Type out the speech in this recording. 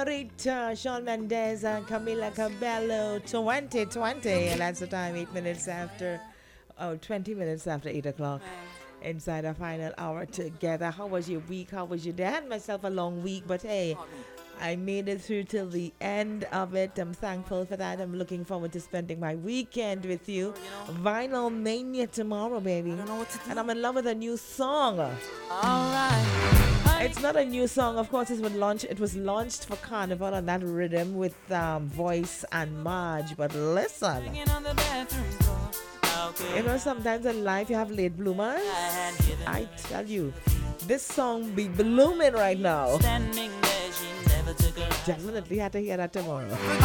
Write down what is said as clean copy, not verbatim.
Señorita, Shawn Mendes and Camila Cabello, 2020. And that's the time, 20 minutes after 8 o'clock. Inside our final hour together. How was your week? How was your day? I had myself a long week, but hey, I made it through till the end of it. I'm thankful for that. I'm looking forward to spending my weekend with you. Vinyl Mania tomorrow, baby. And I'm in love with a new song. It's not a new song, of course. It was launched for Carnival on that rhythm with Voice and Marge. But listen, you know, sometimes in life you have late bloomers. I tell you, this song be blooming right now. Definitely had to hear that tomorrow.